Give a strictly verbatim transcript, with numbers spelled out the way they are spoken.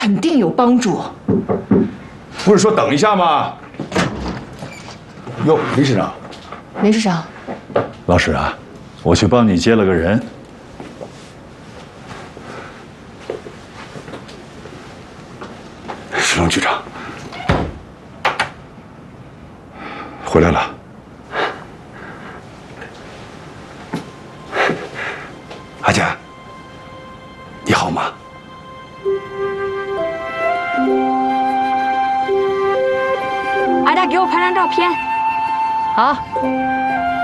肯定有帮助。 不是说等一下吗？哟，林市长， 林市长， 老史啊，我去帮你接了个人。 石龙局长，回来了。阿佳，你好吗？ 阿佳，给我拍张照片。 好。